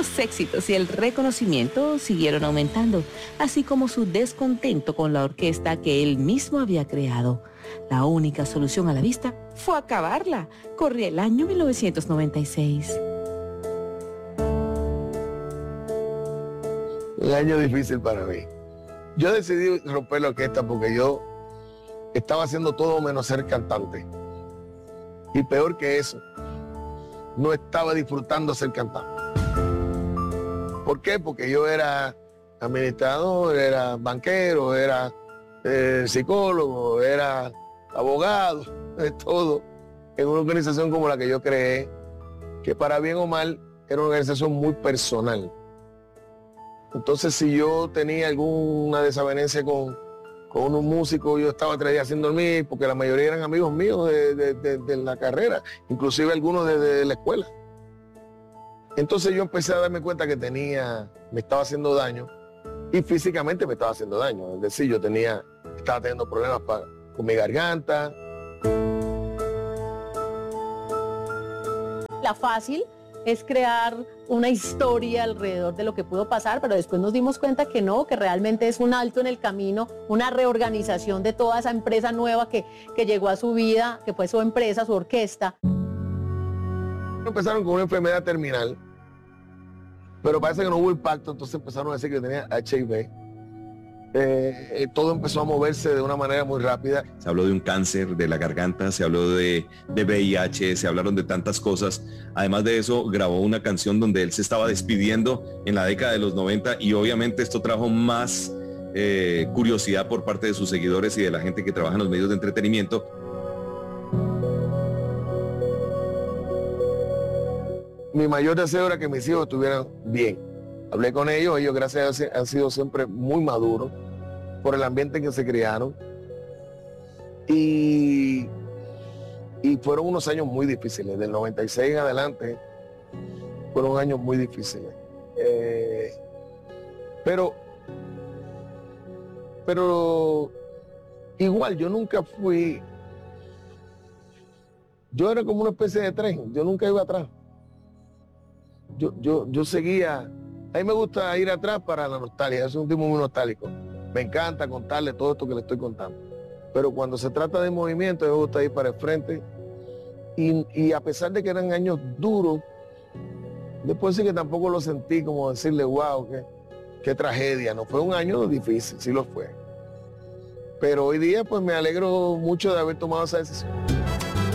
Los éxitos y el reconocimiento siguieron aumentando, así como su descontento con la orquesta que él mismo había creado. La única solución a la vista fue acabarla. Corría el año 1996. Un año difícil para mí. Yo decidí romper la orquesta porque yo estaba haciendo todo menos ser cantante. Y peor que eso, no estaba disfrutando ser cantante. ¿Por qué? Porque yo era administrador, era banquero, era psicólogo, era abogado, de todo, en una organización como la que yo creé, que para bien o mal era una organización muy personal. Entonces, si yo tenía alguna desavenencia con un músico, yo estaba 3 días sin dormir, porque la mayoría eran amigos míos de la carrera, inclusive algunos de la escuela. Entonces yo empecé a darme cuenta que me estaba haciendo daño, y físicamente me estaba haciendo daño. Es decir, estaba teniendo problemas con mi garganta. La fácil es crear una historia alrededor de lo que pudo pasar, pero después nos dimos cuenta que no, que realmente es un alto en el camino, una reorganización de toda esa empresa nueva que llegó a su vida, que fue su empresa, su orquesta. Empezaron con una enfermedad terminal, pero parece que no hubo impacto, entonces empezaron a decir que tenía HIV. Todo empezó a moverse de una manera muy rápida. Se habló de un cáncer de la garganta, se habló de VIH, se hablaron de tantas cosas. Además de eso, grabó una canción donde él se estaba despidiendo en la década de los 90 y obviamente esto trajo más curiosidad por parte de sus seguidores y de la gente que trabaja en los medios de entretenimiento. Mi mayor deseo era que mis hijos estuvieran bien. Hablé con ellos gracias a Dios han sido siempre muy maduros por el ambiente en que se criaron. Y fueron unos años muy difíciles, del 96 en adelante, fueron años muy difíciles. Pero igual yo nunca yo era como una especie de tren, yo nunca iba atrás. Yo seguía. A mí me gusta ir atrás para la nostalgia, soy un tipo muy nostálgico. Me encanta contarle todo esto que le estoy contando. Pero cuando se trata de movimiento, me gusta ir para el frente. Y a pesar de que eran años duros, después sí que tampoco lo sentí como decirle, wow, qué tragedia. No fue un año difícil, sí lo fue. Pero hoy día pues me alegro mucho de haber tomado esa decisión.